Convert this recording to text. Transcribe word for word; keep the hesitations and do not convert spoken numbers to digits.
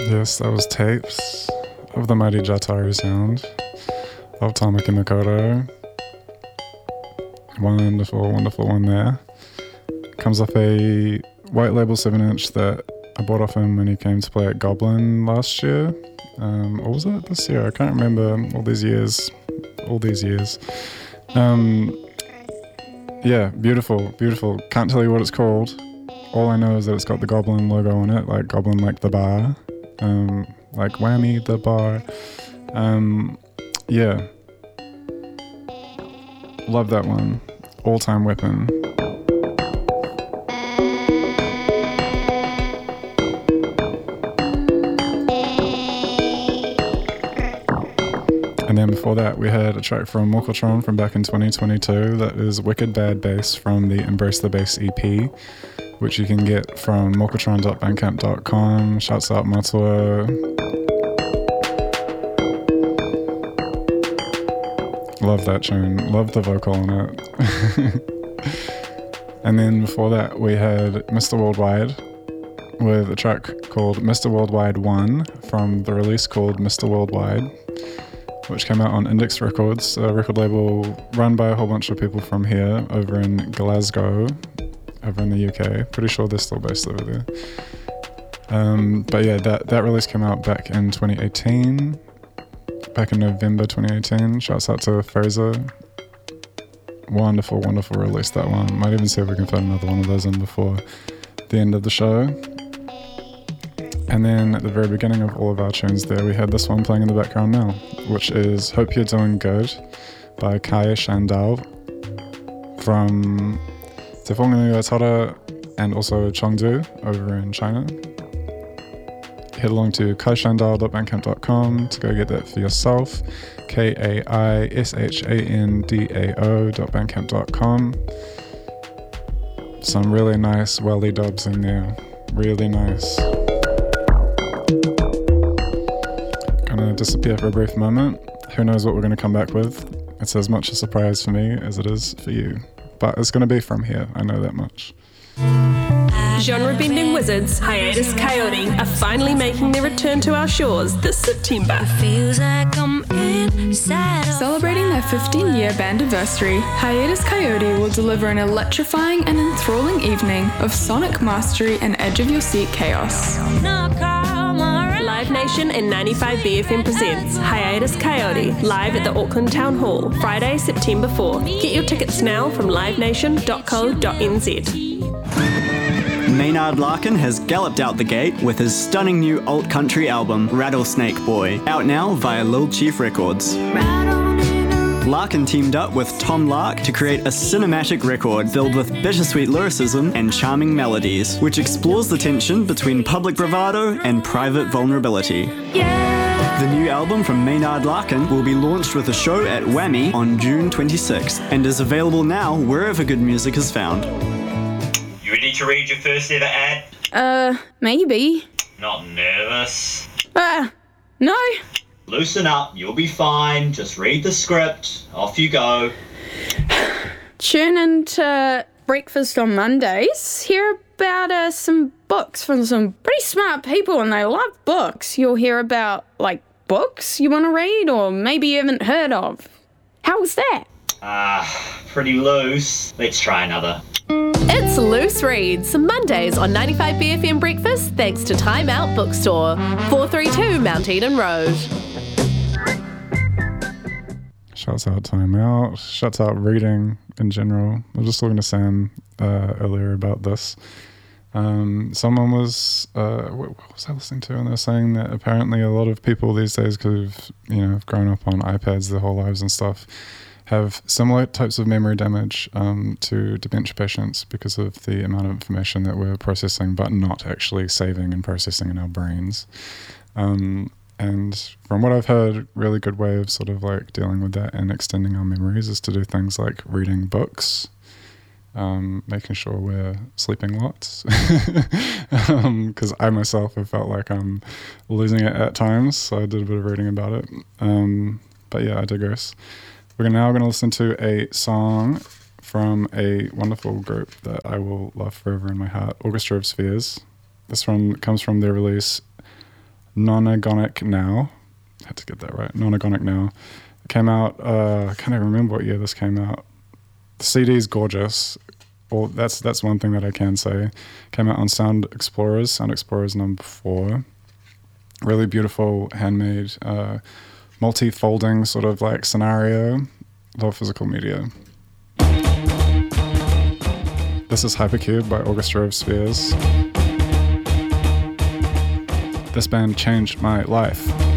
Yes, that was Tapes of the Mighty Jataru Sound of Tamaki Mikoto. Wonderful, wonderful one there. Comes off a white label seven inch that I bought off him when he came to play at Goblin last year. Um, or was it this year? I can't remember. All these years. All these years. Um, yeah, beautiful, beautiful. Can't tell you what it's called. All I know is that it's got the Goblin logo on it, like Goblin like the bar. Um, like Whammy the bar. Um, yeah. Love that one. All-time weapon. And then before that, we had a track from Mokotron from back in twenty twenty-two. That is Wicked Bad Bass from the Embrace the Bass E P, which you can get from mokotron dot bandcamp dot com. Shouts out Matua. Love that tune. Love the vocal on it. And then before that, we had Mister Worldwide with a track called Mister Worldwide one from the release called Mister Worldwide, which came out on Index Records, a record label run by a whole bunch of people from here over in Glasgow, over in the U K. Pretty sure they're still based over there. Um, but yeah, that, that release came out back in twenty eighteen, back in November twenty eighteen. Shouts out to Fraser. Wonderful, wonderful release, that one. Might even see if we can find another one of those in before the end of the show. And then at the very beginning of all of our tunes there, we had this one playing in the background now, which is Hope You're Doing Good by Kai Shandao from Te Whanganui-a-Tara and also Chengdu over in China. Head along to kai shandao dot bandcamp dot com to go get that for yourself. K A I S H A N D A O dot bandcamp dot com. Some really nice welly dubs in there. Really nice. Gonna disappear for a brief moment. Who knows what we're gonna come back with? It's as much a surprise for me as it is for you. But it's gonna be from here, I know that much. Genre-bending wizards, Hiatus Coyote, are finally making their return to our shores this September. Celebrating their fifteen-year bandiversary, Hiatus Coyote will deliver an electrifying and enthralling evening of sonic mastery and edge-of-your-seat chaos. Live Nation and ninety-five B F M presents Hiatus Coyote, live at the Auckland Town Hall, Friday, September fourth. Get your tickets now from live nation dot co dot n z. Maynard Larkin has galloped out the gate with his stunning new alt-country album, Rattlesnake Boy, out now via Lil Chief Records. Larkin teamed up with Tom Lark to create a cinematic record filled with bittersweet lyricism and charming melodies, which explores the tension between public bravado and private vulnerability. The new album from Maynard Larkin will be launched with a show at Whammy on June twenty-sixth and is available now wherever good music is found. You ready to read your first ever ad? Uh, maybe. Not nervous? Uh, no. Loosen up, you'll be fine. Just read the script. Off you go. Tune into Breakfast on Mondays. Hear about uh, some books from some pretty smart people, and they love books. You'll hear about, like, books you want to read or maybe you haven't heard of. How was that? Ah, uh, pretty loose. Let's try another. It's Loose Reads, Mondays on ninety-five B F M Breakfast, thanks to Time Out Bookstore, four thirty-two Mount Eden Road. Shouts out Time Out. Shouts out reading in general. I was just talking to Sam uh, earlier about this. Um, someone was, uh, what, what was I listening to? And they were saying that apparently a lot of people these days, because you know, have grown up on iPads their whole lives and stuff, have similar types of memory damage um, to dementia patients because of the amount of information that we're processing but not actually saving and processing in our brains. Um, and from what I've heard, really good way of sort of like dealing with that and extending our memories is to do things like reading books, um, making sure we're sleeping lots. Because um, I myself have felt like I'm losing it at times, so I did a bit of reading about it. Um, but yeah, I digress. We're now going to listen to a song from a wonderful group that I will love forever in my heart, Orchestra of Spheres. This one comes from their release Non-Agonic Now. I had to get that right. Non-Agonic Now. It came out, uh, I can't even remember what year this came out. The C D is gorgeous. Well, that's that's one thing that I can say. Came out on Sound Explorers, Sound Explorers number four. Really beautiful, handmade, uh, multi-folding sort of like scenario. Love physical media. This is Hypercube by Orchestra of Spheres. This band changed my life.